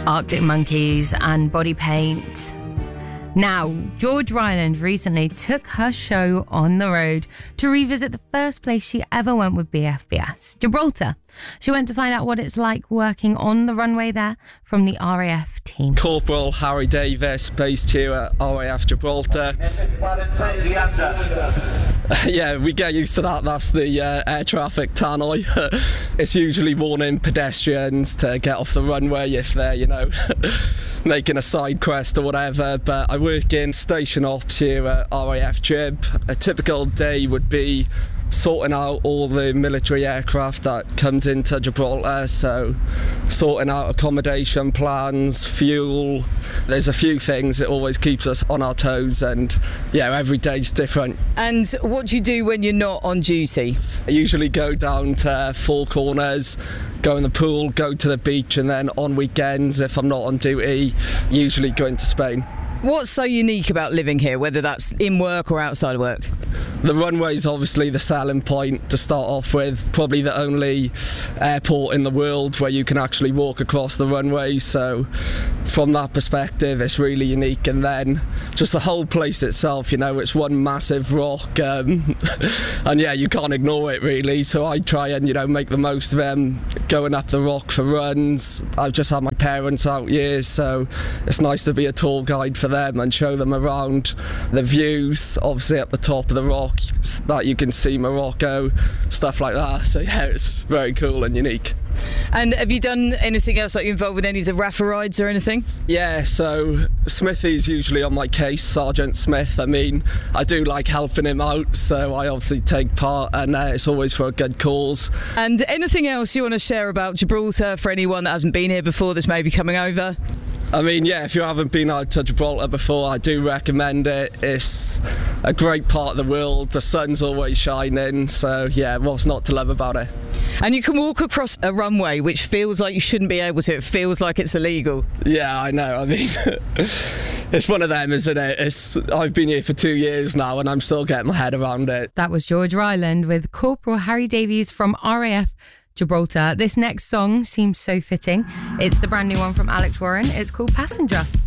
Arctic Monkeys and Body Paint. Now, George Ryland recently took her show on the road to revisit the first place she ever went with BFBS, Gibraltar. She went to find out what it's like working on the runway there from the RAF team. Corporal Harry Davis, based here at RAF Gibraltar. Yeah, we get used to that. That's the air traffic tannoy. It's usually warning pedestrians to get off the runway if they're, making a side crest or whatever. But I work in station ops here at RAF Gib. A typical day would be sorting out all the military aircraft that comes into Gibraltar, so sorting out accommodation plans, fuel. There's a few things that always keeps us on our toes, and every day's different. And what do you do when you're not on duty? I usually go down to Four Corners, go in the pool, go to the beach, and then on weekends, if I'm not on duty, usually go into Spain. What's so unique about living here, whether that's in work or outside of work? The runway's obviously the selling point to start off with. Probably the only airport in the world where you can actually walk across the runway. So from that perspective, it's really unique. And then just the whole place itself, it's one massive rock. And you can't ignore it really. So I try and, make the most of them going up the rock for runs. I've just had my parents out here, so it's nice to be a tour guide for them and show them around the views, obviously at the top of the rock that you can see Morocco, stuff like that. So it's very cool and unique. And have you done anything else, like you involved in any of the RAF rides or anything? Yeah, so Smithy's usually on my case, Sergeant Smith. I do like helping him out, so I obviously take part, and it's always for a good cause. And anything else you want to share about Gibraltar for anyone that hasn't been here before that's maybe coming over? If you haven't been out to Gibraltar before, I do recommend it. It's a great part of the world. The sun's always shining, so what's not to love about it? And you can walk across a runway which feels like you shouldn't be able to. It feels like it's illegal. Yeah, I know. It's one of them, isn't it? I've been here for 2 years now and I'm still getting my head around it. That was George Ryland with Corporal Harry Davies from RAF Gibraltar. This next song seems so fitting. It's the brand new one from Alex Warren. It's called Passenger.